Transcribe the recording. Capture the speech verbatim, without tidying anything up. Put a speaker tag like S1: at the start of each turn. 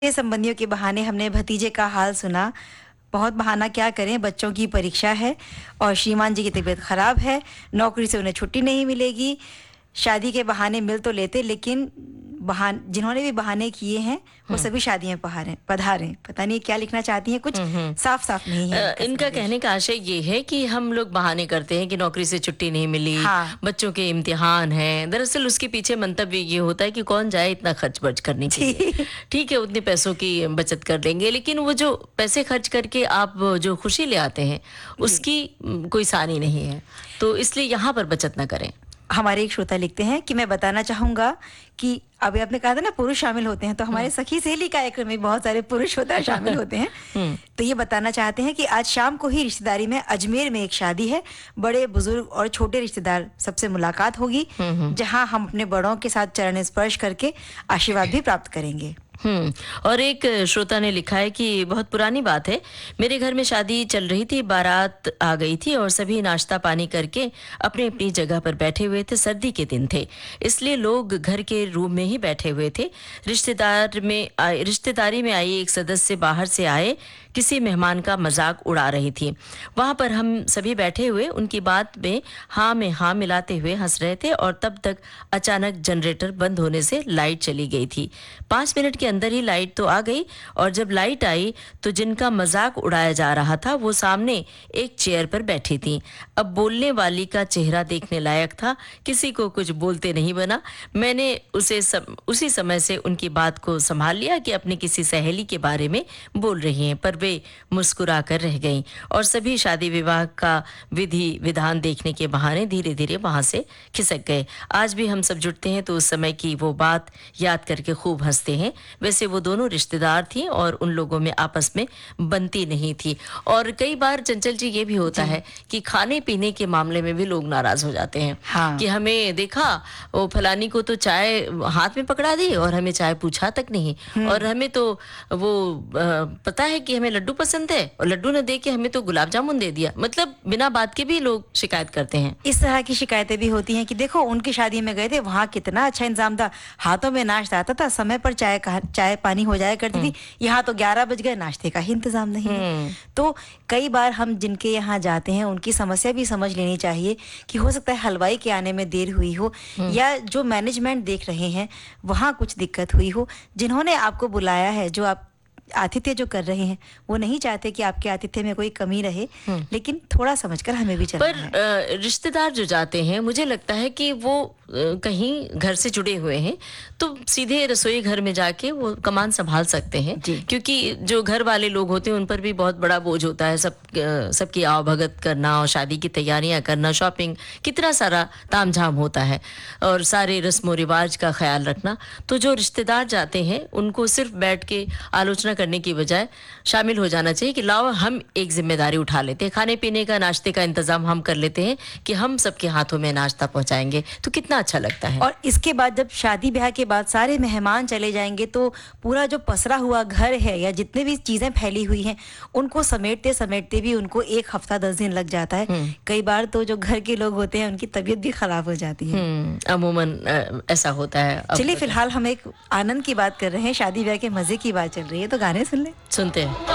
S1: ये संबंधियों के बहाने हमने भतीजे का हाल सुना। बहुत बहाना क्या करें, बच्चों की परीक्षा है और श्रीमान जी की तबीयत खराब है, नौकरी से उन्हें छुट्टी नहीं मिलेगी। शादी के बहाने मिल तो लेते, लेकिन बहान जिन्होंने भी बहाने किए हैं वो
S2: हुँ।
S1: सभी शादियां पहारे पधारे। पता नहीं क्या लिखना चाहती हैं, कुछ
S2: हुँ, हुँ।
S1: साफ साफ नहीं है
S2: अ,
S1: इनका
S2: इनका
S1: संदेश।
S2: कहने का आशय ये है कि हम लोग बहाने करते हैं कि नौकरी से छुट्टी नहीं मिली,
S1: हाँ
S2: बच्चों के इम्तिहान हैं। दरअसल उसके पीछे मंतव्य ये होता है कि कौन जाए इतना खर्च-वर्च करने के लिए।
S1: जी।
S2: ठीक है, उतने पैसों की बचत कर लेंगे, लेकिन वो जो पैसे खर्च करके आप जो खुशी ले आते हैं,
S1: जी,
S2: उसकी उम, कोई सानी नहीं है। तो इसलिए यहाँ पर बचत ना करें।
S1: हमारे एक श्रोता लिखते हैं कि मैं बताना चाहूंगा कि अभी आपने कहा था ना पुरुष शामिल होते हैं, तो हमारे
S2: हुँ।
S1: सखी सहेली कार्यक्रम में बहुत सारे पुरुष होता है शामिल होते हैं।
S2: हुँ।
S1: तो ये बताना चाहते हैं कि आज शाम को ही रिश्तेदारी में अजमेर में एक शादी है। बड़े बुजुर्ग और छोटे रिश्तेदार सबसे मुलाकात होगी,
S2: हुँ, हुँ।
S1: जहां हम अपने बड़ों के साथ चरण स्पर्श करके आशीर्वाद भी प्राप्त करेंगे।
S2: हुँ। और एक श्रोता ने लिखा है कि बहुत पुरानी बात है, मेरे घर में शादी चल रही थी, बारात आ गई थी और सभी नाश्ता पानी करके अपनी-अपनी जगह पर बैठे हुए थे। सर्दी के दिन थे, इसलिए लोग घर के रूम में ही बैठे हुए थे। रिश्तेदार में आए रिश्तेदारी में आई एक सदस्य बाहर से आए, किसी मेहमान का मज़ाक उड़ा रही थी। वहाँ पर हम सभी बैठे हुए उनकी बात में हाँ में हाँ मिलाते हुए हँस रहे थे और तब तक अचानक जनरेटर बंद होने से लाइट चली गई थी। पाँच मिनट के अंदर ही लाइट तो आ गई और जब लाइट आई तो जिनका मजाक उड़ाया जा रहा था वो सामने एक चेयर पर बैठी थी। अब बोलने वाली का चेहरा देखने लायक था, किसी को कुछ बोलते नहीं बना। मैंने उसे सम, उसी समय से उनकी बात को संभाल लिया कि अपनी किसी सहेली के बारे में बोल रही हैं, पर वे मुस्कुरा कर रह गईं और सभी शादी विवाह का विधि विधान देखने के बहाने धीरे धीरे वहां से खिसक गए। आज भी हम सब जुटते हैं तो उस समय की वो बात याद करके खूब हंसते हैं। वैसे वो दोनों रिश्तेदार थी और उन लोगों में आपस में बनती नहीं थी। और कई बार चंचल जी ये भी होता है कि खाने पीने के मामले में भी लोग नाराज हो जाते हैं
S1: हाँ
S2: कि हमें देखा वो फलानी को तो चाय हाथ में पकड़ा दी और हमें चाय पूछा तक नहीं, और हमें तो वो अ, पता है कि हमें लड्डू पसंद है और लड्डू न दे के हमें तो गुलाब जामुन दे दिया। मतलब बिना बात के भी लोग शिकायत करते हैं।
S1: इस तरह की शिकायतें भी होती हैं कि देखो उनकी शादी में गए थे, वहाँ कितना अच्छा इंतजाम था, हाथों में नाश्ता आता था, समय पर चाय का चाय पानी हो जाया करती थी। यहाँ तो ग्यारह बज गए, नाश्ते का ही इंतजाम नहीं है।
S2: हम्म।
S1: तो कई बार हम जिनके यहाँ जाते हैं उनकी समस्या भी समझ लेनी चाहिए कि हो सकता है हलवाई के आने में देर हुई हो या जो मैनेजमेंट देख रहे हैं वहाँ कुछ दिक्कत हुई हो। जिन्होंने आपको बुलाया है, जो आप आतिथ्य जो कर रहे हैं, वो नहीं चाहते कि आपके आतिथ्य में कोई कमी रहे, लेकिन थोड़ा समझकर हमें भी चलना
S2: पर
S1: है।
S2: अ, रिश्तेदार जो जाते हैं मुझे लगता है कि वो अ, कहीं घर से जुड़े हुए हैं तो सीधे रसोई घर में जाके वो कमान संभाल सकते हैं,
S1: जी
S2: क्योंकि जो घर वाले लोग होते हैं उन पर भी बहुत बड़ा बोझ होता है। सब अ, सबकी आवभगत करना और शादी की तैयारियां करना, शॉपिंग, कितना सारा तामझाम होता है और सारे रस्मों रिवाज का ख्याल रखना। तो जो रिश्तेदार जाते हैं उनको सिर्फ बैठ के आलोचना करने की बजाय शामिल हो जाना चाहिए कि लाओ हम एक जिम्मेदारी उठा लेते हैं, खाने पीने का नाश्ते का इंतजाम हम कर लेते हैं कि हम सबके हाथों में नाश्ता पहुंचाएंगे। तो कितना अच्छा लगता है।
S1: और इसके बाद जब शादी ब्याह के बाद सारे मेहमान चले जाएंगे तो पूरा जो पसरा हुआ घर है या जितने भी चीजें फैली हुई हैं उनको समेटते समेटते भी उनको एक हफ्ता दस दिन लग जाता है। कई बार तो जो घर के लोग होते हैं उनकी तबीयत भी खराब हो जाती है।
S2: हम्म, अमूमन अ, ऐसा होता है। अब
S1: चलिए फिलहाल हम एक आनंद की बात कर रहे हैं, शादी ब्याह के मजे की बात चल रही है, तो गाने सुन लें।
S2: सुनते हैं।